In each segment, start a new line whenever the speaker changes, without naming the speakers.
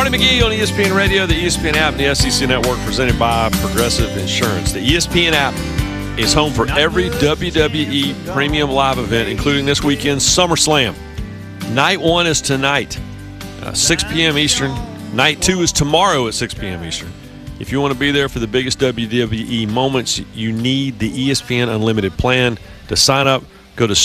Marty McGee on ESPN Radio, the ESPN app, and the SEC Network, presented by Progressive Insurance. The ESPN app is home for every WWE Premium Live event, including this weekend's SummerSlam. Night 1 is tonight, 6 p.m. Eastern. Night 2 is tomorrow at 6 p.m. Eastern. If you want to be there for the biggest WWE moments, you need the ESPN Unlimited plan. To sign up, go to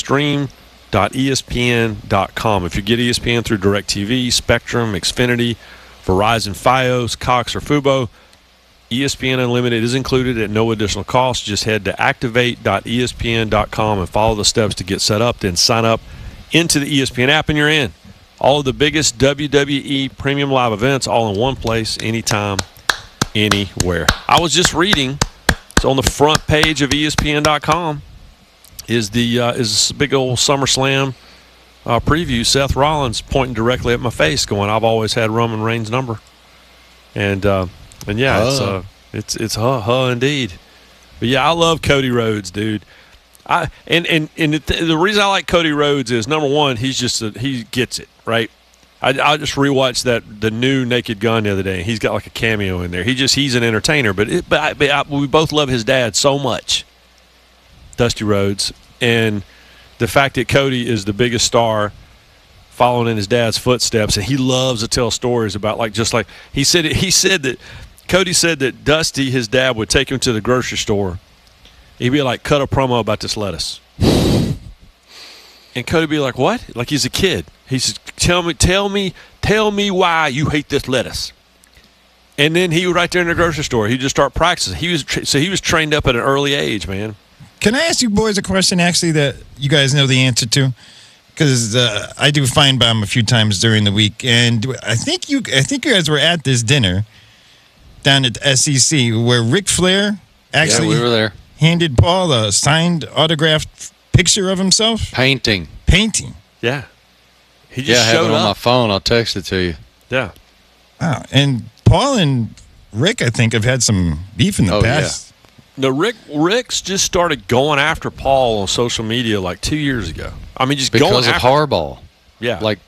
stream.espn.com. If you get ESPN through DirecTV, Spectrum, Xfinity, Verizon, Fios, Cox, or Fubo, ESPN Unlimited is included at no additional cost. Just head to activate.espn.com and follow the steps to get set up. Then sign up into the ESPN app and you're in. All of the biggest WWE Premium Live events all in one place, anytime, anywhere. I was just reading, it's on the front page of ESPN.com, is this big old SummerSlam preview. Seth Rollins pointing directly at my face, going, "I've always had Roman Reigns' number," and yeah, it's indeed. But yeah, I love Cody Rhodes, dude. The reason I like Cody Rhodes is, number one, he gets it right. I just rewatched the new Naked Gun the other day. He's got like a cameo in there. He's an entertainer, but we both love his dad so much, Dusty Rhodes, and the fact that Cody is the biggest star following in his dad's footsteps, and he loves to tell stories about, like, just like he said that Cody said that Dusty, his dad, would take him to the grocery store. He'd be like, "Cut a promo about this lettuce." And Cody would be like, "What?" Like he's a kid. He says, tell me why you hate this lettuce. And then he was right there in the grocery store. He'd just start practicing. He was trained up at an early age, man.
Can I ask you boys a question, actually, that you guys know the answer to? Because I do Feinbaum a few times during the week, and I think you guys were at this dinner down at the SEC where Ric Flair actually
we were there.
Handed Paul a signed, autographed picture of himself.
Painting.
Yeah. He just
I have
showed
it on
up.
my phone. I'll text it to you.
Yeah.
Wow. And Paul and Rick, I think, have had some beef in the past.
No, Rick's just started going after Paul on social media like 2 years ago. I mean, just
because
going
of
after
Harbaugh.
Yeah.
Like,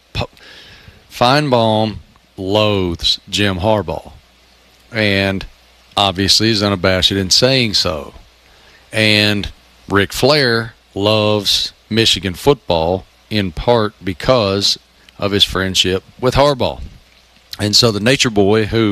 Feinbaum loathes Jim Harbaugh, and obviously is unabashed in saying so. And Ric Flair loves Michigan football in part because of his friendship with Harbaugh. And so the Nature Boy, who